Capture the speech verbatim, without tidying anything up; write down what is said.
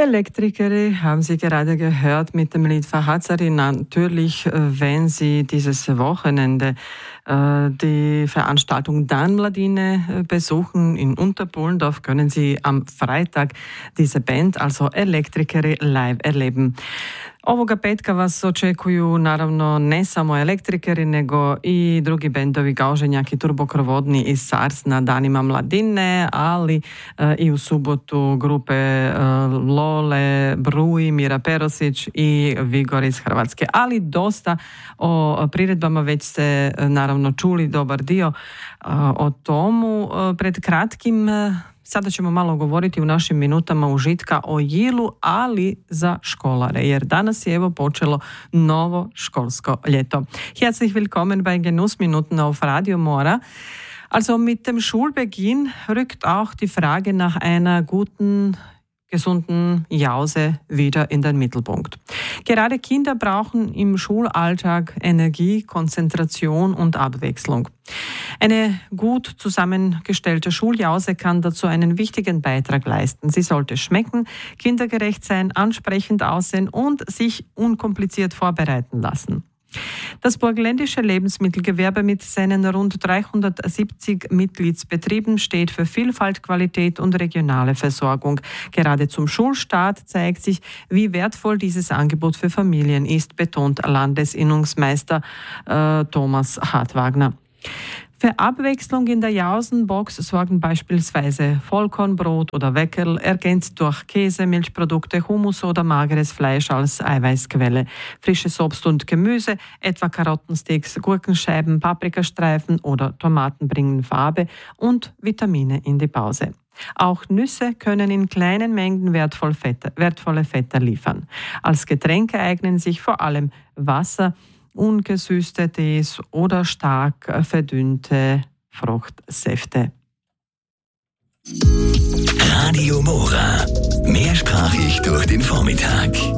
Elektriker haben Sie gerade gehört mit dem Lied Verhazari. Natürlich, wenn Sie dieses Wochenende äh, die Veranstaltung Danmladine besuchen in Unterpohlendorf, können Sie am Freitag diese Band, also Elektrikeri, live erleben. Ovoga petka vas očekuju naravno ne samo elektrikeri, nego i drugi bendovi Gauženjak i Turbokrovodni iz SARS na danima mladine, ali e, i u subotu grupe e, Lole, Bruj, Mira Perosić i Vigor iz Hrvatske. Ali dosta o priredbama, već ste naravno čuli dobar dio e, o tomu. E, pred kratkim e, Sada ćemo malo govoriti u našim minutama užitka o Jilu, ali za školare, jer danas je evo počelo novo školsko ljeto. Herzlich willkommen bei Genussminuten auf Radio Mora. Also mit dem Schulbeginn rückt auch die Frage nach einer guten, gesunden Jause wieder in den Mittelpunkt. Gerade Kinder brauchen im Schulalltag Energie, Konzentration und Abwechslung. Eine gut zusammengestellte Schuljause kann dazu einen wichtigen Beitrag leisten. Sie sollte schmecken, kindergerecht sein, ansprechend aussehen und sich unkompliziert vorbereiten lassen. Das burgenländische Lebensmittelgewerbe mit seinen rund dreihundertsiebzig Mitgliedsbetrieben steht für Vielfalt, Qualität und regionale Versorgung. Gerade zum Schulstart zeigt sich, wie wertvoll dieses Angebot für Familien ist, betont Landesinnungsmeister äh, Thomas Hartwagner. Für Abwechslung in der Jausenbox sorgen beispielsweise Vollkornbrot oder Weckerl, ergänzt durch Käse, Milchprodukte, Hummus oder mageres Fleisch als Eiweißquelle. Frisches Obst und Gemüse, etwa Karottensticks, Gurkenscheiben, Paprikastreifen oder Tomaten bringen Farbe und Vitamine in die Pause. Auch Nüsse können in kleinen Mengen wertvoll Fette, wertvolle Fette liefern. Als Getränke eignen sich vor allem Wasser, ungesüßte Tees oder stark verdünnte Fruchtsäfte. Radio Mora. Mehrsprachig durch den Vormittag.